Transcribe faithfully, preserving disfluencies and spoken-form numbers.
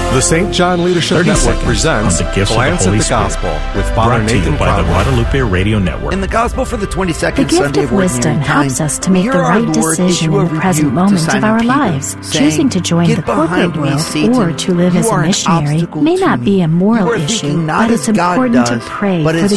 The Saint John Leadership Network presents Glance at the Gospel with Father Nathan by the Guadalupe Radio Network. In the Gospel for the twenty-second the gift Sunday of of wisdom helps us to make the right decision in the present moment of our lives. Choosing to join the corporate world or to live as a missionary may not be a moral issue, but it's important to pray for the